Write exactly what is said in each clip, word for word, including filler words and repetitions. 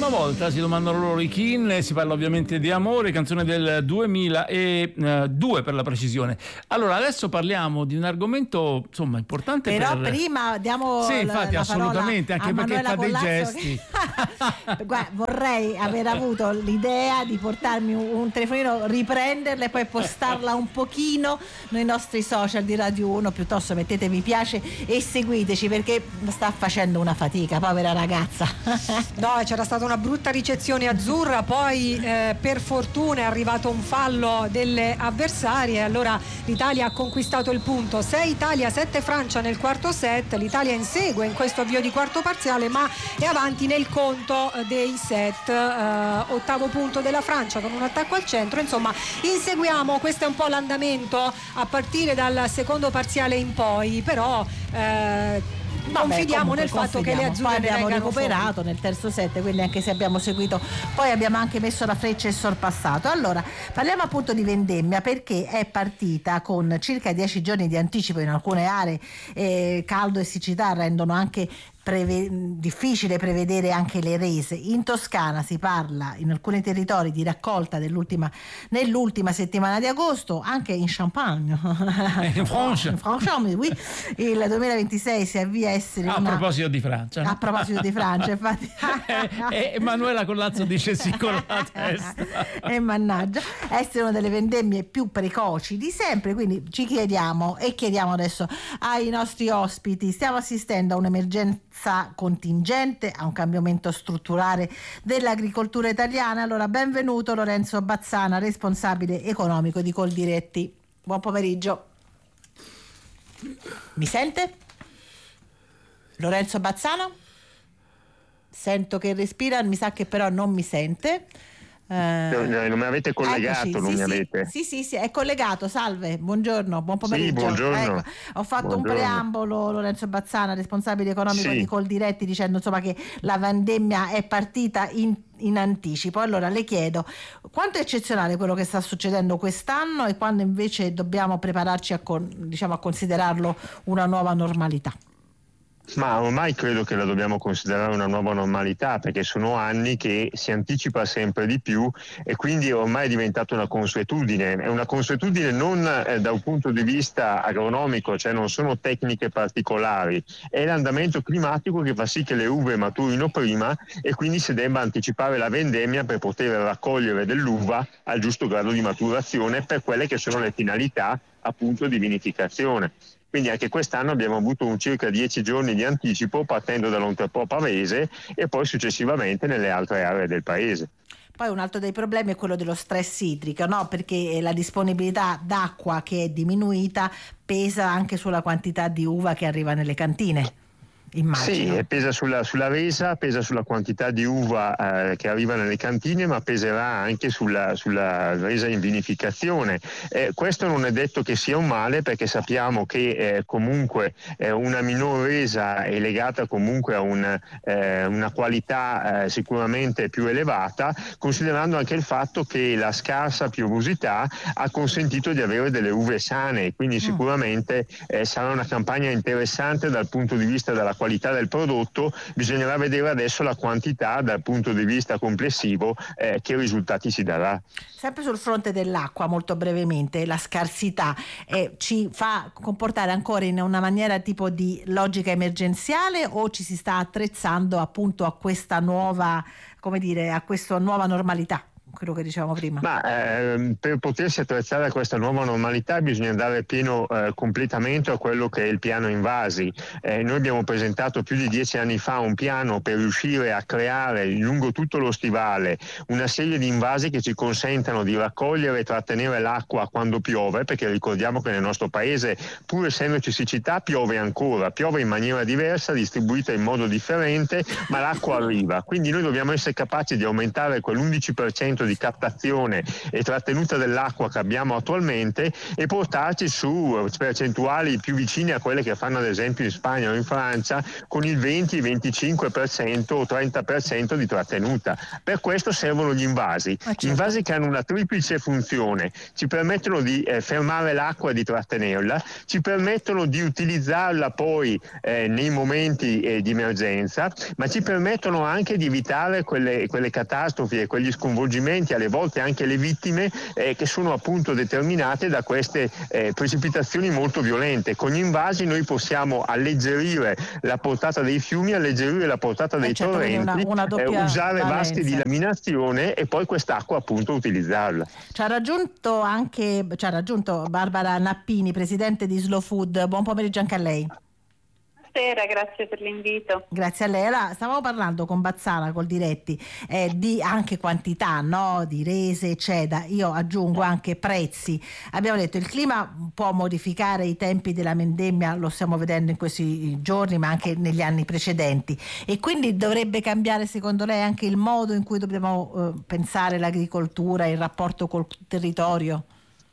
L'ultima volta si domandano loro i Kin, si parla ovviamente di amore, canzone del duemiladue per la precisione. Allora adesso parliamo di un argomento insomma importante. Però per... prima diamo sì, la, infatti, la assolutamente, anche perché fa dei gesti. Che... Guarda, vorrei aver avuto l'idea di portarmi un, un telefonino, riprenderla e poi postarla un pochino nei nostri social di Radio uno, piuttosto mettete mi piace e seguiteci, perché sta facendo una fatica, povera ragazza. No, c'era stata una brutta ricezione azzurra, poi eh, per fortuna è arrivato un fallo delle avversarie, allora l'Italia ha conquistato il punto. sei Italia, sette Francia nel quarto set. L'Italia insegue in questo avvio di quarto parziale, ma è avanti nel conto dei set. eh, ottavo punto della Francia con un attacco al centro. Insomma, inseguiamo, questo è un po' l'andamento a partire dal secondo parziale in poi, però eh, Vabbè, confidiamo nel fatto che le azzurre poi abbiamo recuperato fuori nel terzo set, quindi anche se abbiamo seguito, poi abbiamo anche messo la freccia e sorpassato. Allora parliamo appunto di vendemmia, perché è partita con circa dieci giorni di anticipo. In alcune aree eh, caldo e siccità rendono anche Preve- difficile prevedere anche le rese. In Toscana si parla in alcuni territori di raccolta dell'ultima, nell'ultima settimana di agosto, anche in Champagne, in Francia, in Francia oui. Il duemilaventisei si avvia a essere a una... proposito di Francia a proposito di Francia infatti e Emanuela Collazzo dice sì con la testa e mannaggia, essere una delle vendemmie più precoci di sempre. Quindi ci chiediamo e chiediamo adesso ai nostri ospiti: stiamo assistendo a un'emergenza contingente, a un cambiamento strutturale dell'agricoltura italiana? Allora benvenuto Lorenzo Bazzana, responsabile economico di Coldiretti. Buon pomeriggio. Mi sente? Lorenzo Bazzana? Sento che respira, mi sa che però non mi sente. Eh, no, non mi avete collegato, eccoci, non sì, mi sì, avete. Sì, sì, sì, è collegato. Salve, buongiorno, buon pomeriggio. Sì, buongiorno. Ecco, ho fatto buongiorno. un preambolo, Lorenzo Bazzana, responsabile economico sì. di Coldiretti, dicendo insomma che la vendemmia è partita in, in anticipo. Allora le chiedo, quanto è eccezionale quello che sta succedendo quest'anno e quando invece dobbiamo prepararci a, con, diciamo, a considerarlo una nuova normalità? Ma ormai credo che la dobbiamo considerare una nuova normalità, perché sono anni che si anticipa sempre di più e quindi ormai è diventata una consuetudine. È una consuetudine non eh, da un punto di vista agronomico, cioè non sono tecniche particolari, è l'andamento climatico che fa sì che le uve maturino prima e quindi si debba anticipare la vendemmia per poter raccogliere dell'uva al giusto grado di maturazione per quelle che sono le finalità appunto di vinificazione. Quindi anche quest'anno abbiamo avuto un circa dieci giorni di anticipo partendo dall'Ontrepò Pavese e poi successivamente nelle altre aree del paese. Poi un altro dei problemi è quello dello stress idrico, no? Perché la disponibilità d'acqua che è diminuita pesa anche sulla quantità di uva che arriva nelle cantine. Immagino. Sì, pesa sulla, sulla resa, pesa sulla quantità di uva eh, che arriva nelle cantine, ma peserà anche sulla, sulla resa in vinificazione. Eh, questo non è detto che sia un male, perché sappiamo che eh, comunque eh, una minor resa è legata comunque a un, eh, una qualità eh, sicuramente più elevata, considerando anche il fatto che la scarsa piovosità ha consentito di avere delle uve sane, quindi sicuramente eh, sarà una campagna interessante dal punto di vista della qualità del prodotto. Bisognerà vedere adesso la quantità dal punto di vista complessivo, eh, che risultati si darà. Sempre sul fronte dell'acqua, molto brevemente, la scarsità eh, ci fa comportare ancora in una maniera tipo di logica emergenziale, o ci si sta attrezzando appunto a questa nuova, come dire, a questa nuova normalità? Quello che dicevamo prima. Ma eh, per potersi attrezzare a questa nuova normalità bisogna dare pieno eh, completamento a quello che è il piano invasi. Eh, noi abbiamo presentato più di dieci anni fa un piano per riuscire a creare lungo tutto lo stivale una serie di invasi che ci consentano di raccogliere e trattenere l'acqua quando piove, perché ricordiamo che nel nostro paese, pur essendoci siccità, piove ancora, piove in maniera diversa, distribuita in modo differente, ma l'acqua arriva. Quindi noi dobbiamo essere capaci di aumentare quell'undici per cento cento di captazione e trattenuta dell'acqua che abbiamo attualmente e portarci su percentuali più vicine a quelle che fanno ad esempio in Spagna o in Francia, con il venti venticinque per cento o trenta per cento di trattenuta. Per questo servono gli invasi, ah, certo. invasi che hanno una triplice funzione: ci permettono di eh, fermare l'acqua e di trattenerla, ci permettono di utilizzarla poi eh, nei momenti eh, di emergenza, ma ci permettono anche di evitare quelle, quelle catastrofi e quegli sconvolgimenti, alle volte anche le vittime, eh, che sono appunto determinate da queste eh, precipitazioni molto violente. Con gli invasi noi possiamo alleggerire la portata dei fiumi, alleggerire la portata dei eh certo, torrenti, una, una eh, usare valenza. vasche di laminazione e poi quest'acqua appunto utilizzarla. Ci ha raggiunto anche ci ha raggiunto Barbara Nappini, presidente di Slow Food. Buon pomeriggio anche a lei. Buonasera, grazie per l'invito. Grazie a lei. Allora, stavamo parlando con Bazzana, col Diretti, eh, di anche quantità, no? Di rese, eccetera. Io aggiungo anche prezzi. Abbiamo detto il clima può modificare i tempi della vendemmia, lo stiamo vedendo in questi giorni, ma anche negli anni precedenti. E quindi dovrebbe cambiare, secondo lei, anche il modo in cui dobbiamo eh, pensare l'agricoltura, il rapporto col territorio?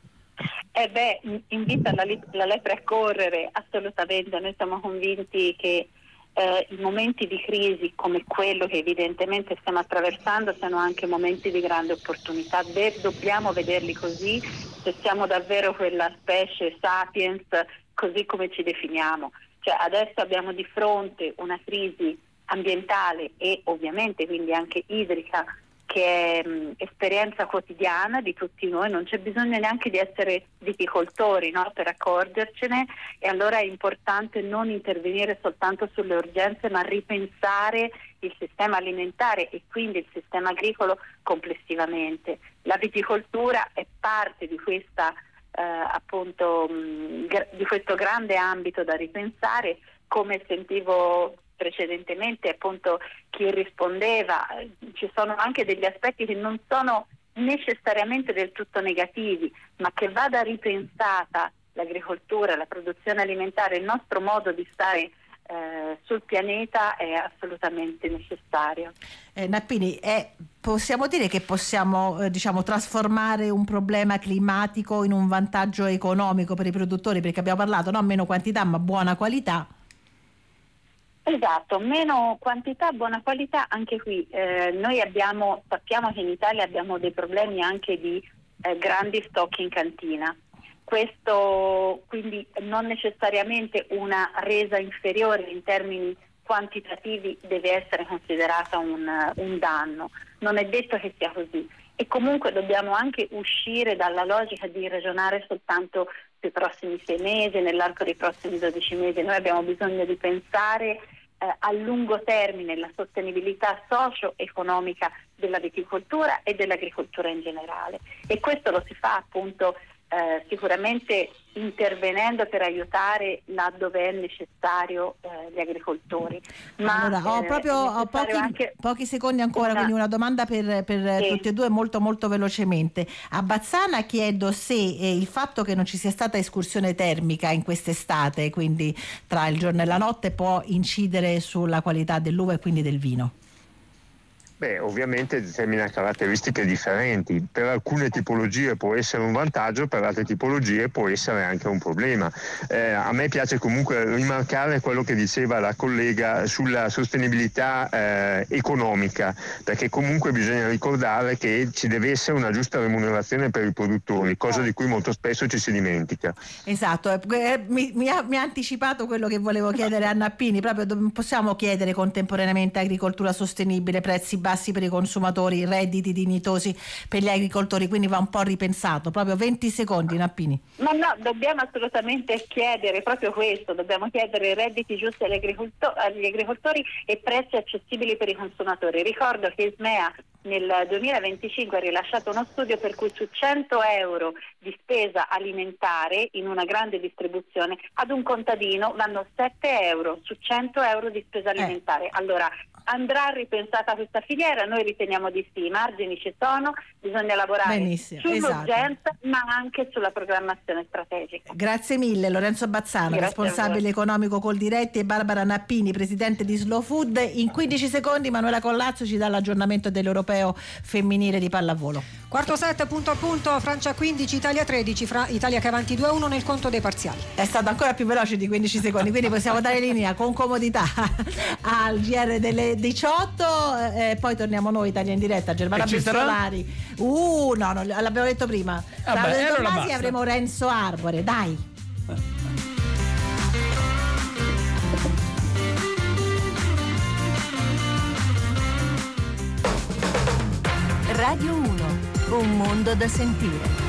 Eh beh, invita la, la lepre a correre, assolutamente. Noi siamo convinti che eh, i momenti di crisi come quello che evidentemente stiamo attraversando siano anche momenti di grande opportunità. De- dobbiamo vederli così, se siamo davvero quella specie sapiens così come ci definiamo. Cioè, adesso abbiamo di fronte una crisi ambientale e ovviamente quindi anche idrica, che è mh, esperienza quotidiana di tutti noi. Non c'è bisogno neanche di essere viticoltori, no, per accorgercene, e allora è importante non intervenire soltanto sulle urgenze, ma ripensare il sistema alimentare e quindi il sistema agricolo complessivamente. La viticoltura è parte di questa eh, appunto mh, gra- di questo grande ambito da ripensare. Come sentivo precedentemente appunto chi rispondeva, ci sono anche degli aspetti che non sono necessariamente del tutto negativi, ma che vada ripensata l'agricoltura, la produzione alimentare, il nostro modo di stare eh, sul pianeta è assolutamente necessario. Eh, Nappini, è, possiamo dire che possiamo eh, diciamo trasformare un problema climatico in un vantaggio economico per i produttori, perché abbiamo parlato non meno quantità ma buona qualità. Esatto, meno quantità, buona qualità. Anche qui eh, noi abbiamo, sappiamo che in Italia abbiamo dei problemi anche di eh, grandi stock in cantina. Questo quindi non necessariamente una resa inferiore in termini quantitativi deve essere considerata un, un danno. Non è detto che sia così. E comunque dobbiamo anche uscire dalla logica di ragionare soltanto sui prossimi sei mesi, nell'arco dei prossimi dodici mesi. Noi abbiamo bisogno di pensare Eh, a lungo termine la sostenibilità socio-economica della viticoltura e dell'agricoltura in generale, e questo lo si fa appunto eh, sicuramente intervenendo per aiutare laddove è necessario eh, gli agricoltori. Ma allora, ho eh, proprio ho pochi, anche pochi secondi ancora, una... quindi una domanda per, per sì. tutti e due molto molto velocemente. A Bazzana chiedo se eh, il fatto che non ci sia stata escursione termica in quest'estate, quindi tra il giorno e la notte, può incidere sulla qualità dell'uva e quindi del vino. Beh, ovviamente determina caratteristiche differenti. Per alcune tipologie può essere un vantaggio, per altre tipologie può essere anche un problema. Eh, a me piace comunque rimarcare quello che diceva la collega sulla sostenibilità eh, economica, perché comunque bisogna ricordare che ci deve essere una giusta remunerazione per i produttori, cosa di cui molto spesso ci si dimentica. Esatto, eh, mi, mi, ha, mi ha anticipato quello che volevo chiedere a Nappini. Proprio possiamo chiedere contemporaneamente agricoltura sostenibile, prezzi bassi per i consumatori, redditi dignitosi per gli agricoltori, quindi va un po' ripensato. Proprio venti secondi, Nappini. Ma no, dobbiamo assolutamente chiedere proprio questo, dobbiamo chiedere redditi giusti agli, agricolto- agli agricoltori e prezzi accessibili per i consumatori. Ricordo che Ismea nel duemilaventicinque ha rilasciato uno studio per cui su cento euro di spesa alimentare in una grande distribuzione ad un contadino vanno sette euro su cento euro di spesa alimentare. Eh. Allora andrà ripensata questa filiera? Noi riteniamo di sì, i margini ci sono, bisogna lavorare Benissimo, sull'urgenza, esatto. ma anche sulla programmazione strategica. Grazie mille Lorenzo Bazzano, Grazie responsabile economico Coldiretti, e Barbara Nappini, presidente di Slow Food. In quindici secondi Manuela Collazzo ci dà l'aggiornamento dell'Europeo femminile di pallavolo. Quarto set, punto a punto, Francia quindici, Italia tredici, fra Italia che è avanti due a uno nel conto dei parziali. È stato ancora più veloce di quindici secondi, quindi possiamo dare linea con comodità al G R delle diciotto, e poi torniamo noi, Italia in diretta, Germana Pessolari. Uh, no, no, l'abbiamo detto prima. Vabbè, Sabato allora Tomasi basta. avremo Renzo Arbore, dai. Radio uno, un mondo da sentire.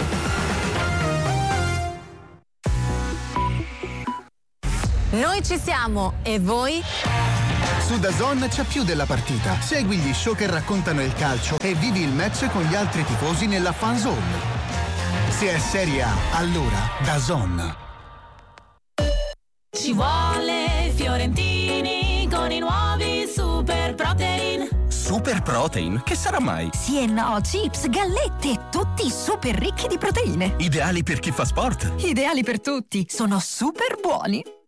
Noi ci siamo, e voi? Su DAZN c'è più della partita. Segui gli show che raccontano il calcio e vivi il match con gli altri tifosi nella fan zone. Se è Serie A, allora DAZN. Ci vuole Fiorentini con i nuovi Super Protein. Super Protein? Che sarà mai? Sì e no, chips, gallette, tutti super ricchi di proteine. Ideali per chi fa sport? Ideali per tutti, sono super buoni.